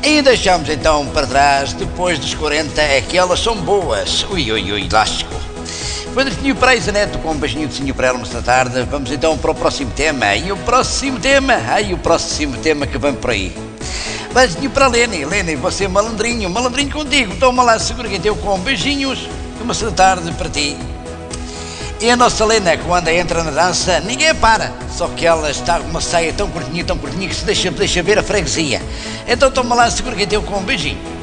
E deixamos então para trás, depois dos 40, é que elas são boas. Ui, ui, ui, lasco. Padrinho para a Isa Neto com um beijinho de senhor para ela nesta tarde. Vamos então para o próximo tema. E o próximo tema? O próximo tema que vem por aí. Beijinho para a Lene. Lene, você é malandrinho contigo. Toma lá, segura que eu com beijinhos. Uma boa tarde para ti. E a nossa Lena, quando entra na dança, ninguém para. Só que ela está com uma saia tão curtinha que se deixa ver a freguesia. Então toma lá, segura que eu com um beijinho.